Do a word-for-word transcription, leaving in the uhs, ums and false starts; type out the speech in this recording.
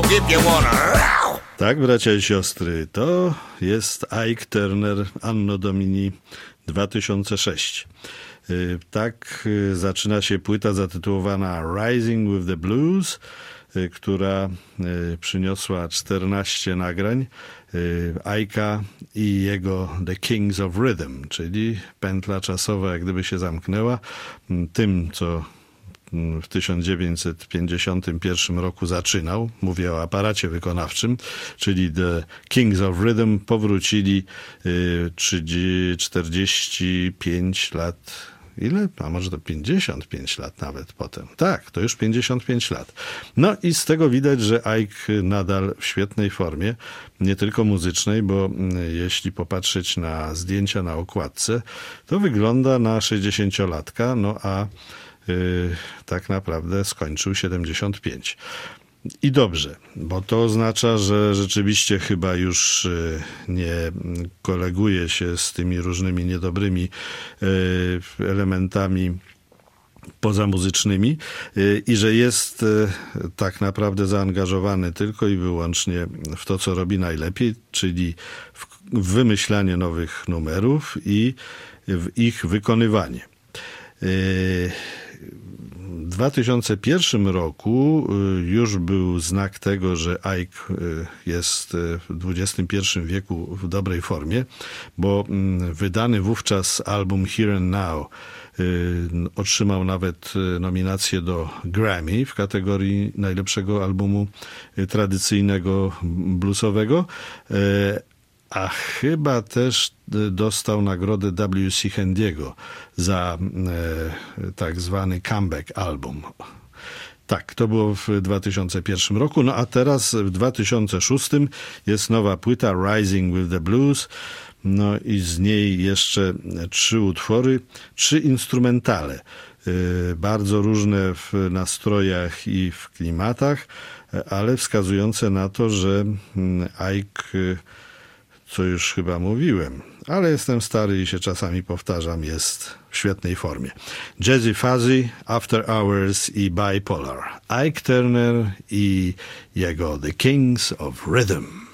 if you wanna. Tak, bracia i siostry, to jest Ike Turner, Anno Domini dwa tysiące szósty. Tak zaczyna się płyta zatytułowana Rising with the Blues, która przyniosła czternaście nagrań Ike'a i jego The Kings of Rhythm, czyli pętla czasowa jak gdyby się zamknęła. Tym, co w tysiąc dziewięćset pięćdziesiątym pierwszym roku zaczynał, mówię o aparacie wykonawczym, czyli The Kings of Rhythm, powrócili czterdzieści pięć lat. Ile? A może to pięćdziesiąt pięć lat nawet potem. Tak, to już pięćdziesiąt pięć lat. No i z tego widać, że Ike nadal w świetnej formie, nie tylko muzycznej, bo jeśli popatrzeć na zdjęcia na okładce, to wygląda na sześćdziesięciolatka, no a yy, tak naprawdę skończył siedemdziesiąt pięć. I dobrze, bo to oznacza, że rzeczywiście chyba już nie koleguje się z tymi różnymi niedobrymi elementami pozamuzycznymi i że jest tak naprawdę zaangażowany tylko i wyłącznie w to, co robi najlepiej, czyli w wymyślanie nowych numerów i w ich wykonywanie. W dwa tysiące pierwszym roku już był znak tego, że Ike jest w dwudziestym pierwszym wieku w dobrej formie, bo wydany wówczas album Here and Now otrzymał nawet nominację do Grammy w kategorii najlepszego albumu tradycyjnego bluesowego, a chyba też dostał nagrodę W C Handy'ego za e, tak zwany comeback album. Tak, to było w dwa tysiące pierwszym roku, no a teraz w dwa tysiące szóstym jest nowa płyta Rising with the Blues, no i z niej jeszcze trzy utwory, trzy instrumentale, e, bardzo różne w nastrojach i w klimatach, ale wskazujące na to, że Ike, co już chyba mówiłem, ale jestem stary i się czasami powtarzam, jest w świetnej formie. Jazzy Fuzzy, After Hours i Bipolar. Ike Turner i jego The Kings of Rhythm.